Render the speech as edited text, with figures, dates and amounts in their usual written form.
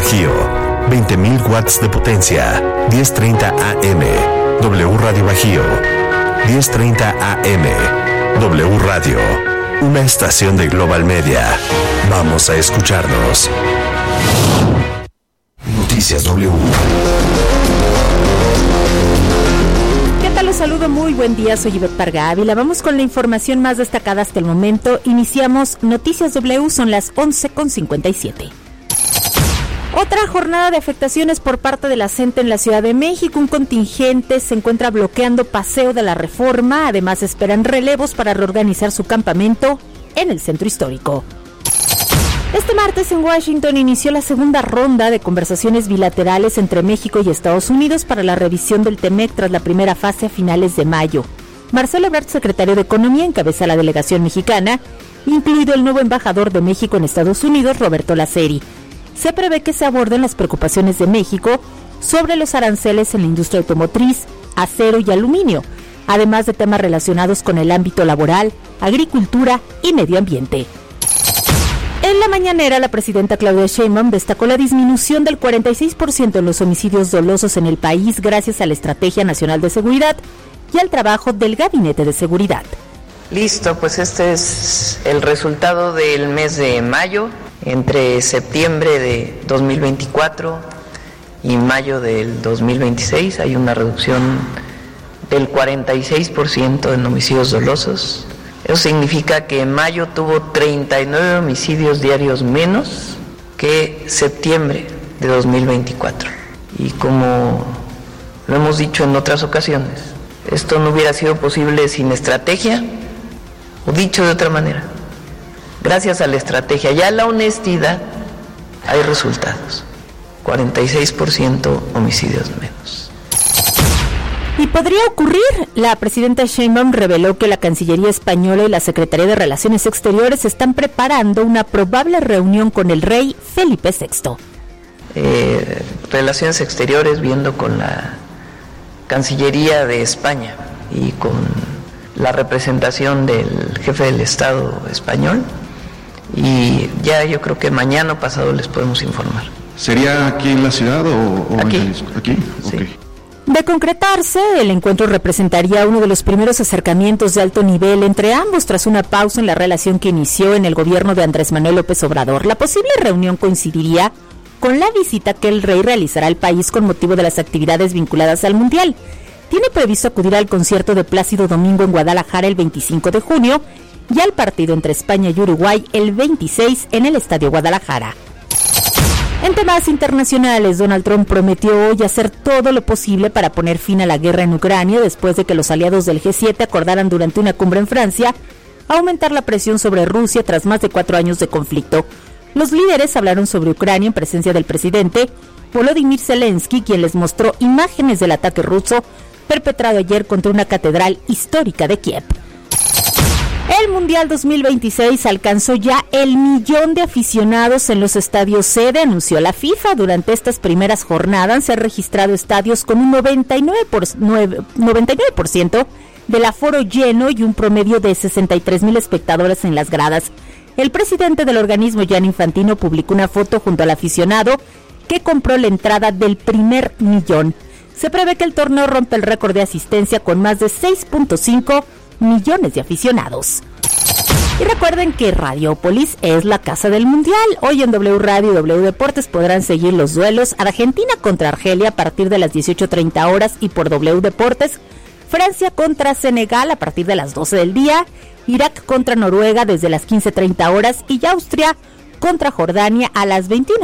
Bajío, 20.000 watts de potencia, 10:30 AM. W Radio Bajío, 10:30 AM. W Radio, una estación de Global Media. Vamos a escucharnos. Noticias W. ¿Qué tal? Los saludo, muy buen día, soy Ivette Parga Ávila. Vamos con la información más destacada hasta el momento. Iniciamos Noticias W, son las 11:57. Otra jornada de afectaciones por parte de la CENTE en la Ciudad de México. Un contingente se encuentra bloqueando Paseo de la Reforma. Además, esperan relevos para reorganizar su campamento en el centro histórico. Este martes en Washington inició la segunda ronda de conversaciones bilaterales entre México y Estados Unidos para la revisión del TEMEC tras la primera fase a finales de mayo. Marcelo Ebrard, secretario de Economía, encabeza la delegación mexicana, incluido el nuevo embajador de México en Estados Unidos, Roberto Laceri. Se prevé que se aborden las preocupaciones de México sobre los aranceles en la industria automotriz, acero y aluminio, además de temas relacionados con el ámbito laboral, agricultura y medio ambiente. En la mañanera, la presidenta Claudia Sheinbaum destacó la disminución del 46% en los homicidios dolosos en el país gracias a la Estrategia Nacional de Seguridad y al trabajo del Gabinete de Seguridad. Listo, pues este es el resultado del mes de mayo. Entre septiembre de 2024 y mayo del 2026 hay una reducción del 46% en homicidios dolosos. Eso significa que en mayo tuvo 39 homicidios diarios menos que septiembre de 2024. Y como lo hemos dicho en otras ocasiones, esto no hubiera sido posible sin estrategia, o dicho de otra manera, gracias a la estrategia y a la honestidad hay resultados. 46% homicidios menos. Y podría ocurrir. La presidenta Sheinbaum reveló que la Cancillería Española y la Secretaría de Relaciones Exteriores están preparando una probable reunión con el rey Felipe VI. Relaciones Exteriores viendo con la Cancillería de España y con la representación del jefe del Estado español. Y ya yo creo que mañana o pasado les podemos informar. ¿Sería aquí en la ciudad o aquí? ¿Aquí? Sí. Okay. De concretarse, el encuentro representaría uno de los primeros acercamientos de alto nivel entre ambos tras una pausa en la relación que inició en el gobierno de Andrés Manuel López Obrador. La posible reunión coincidiría con la visita que el rey realizará al país con motivo de las actividades vinculadas al Mundial. Tiene previsto acudir al concierto de Plácido Domingo en Guadalajara el 25 de junio y al partido entre España y Uruguay el 26 en el Estadio Guadalajara. En temas internacionales, Donald Trump prometió hoy hacer todo lo posible para poner fin a la guerra en Ucrania después de que los aliados del G7 acordaran durante una cumbre en Francia aumentar la presión sobre Rusia tras más de 4 años de conflicto. Los líderes hablaron sobre Ucrania en presencia del presidente Volodymyr Zelensky, quien les mostró imágenes del ataque ruso perpetrado ayer contra una catedral histórica de Kiev. El Mundial 2026 alcanzó ya el 1.000.000 de aficionados en los estadios sede, anunció la FIFA. Durante estas primeras jornadas se han registrado estadios con un 99% del aforo lleno y un promedio de 63,000 espectadores en las gradas. El presidente del organismo, Gianni Infantino, publicó una foto junto al aficionado que compró la entrada del primer 1.000.000. Se prevé que el torneo rompe el récord de asistencia con más de 6.5 millones de aficionados. Y recuerden que Radiopolis es la casa del Mundial. Hoy en W Radio y W Deportes podrán seguir los duelos: Argentina contra Argelia a partir de las 18:30 horas y por W Deportes, Francia contra Senegal a partir de las 12 del día, Irak contra Noruega desde las 15:30 horas y Austria contra Jordania a las 21:30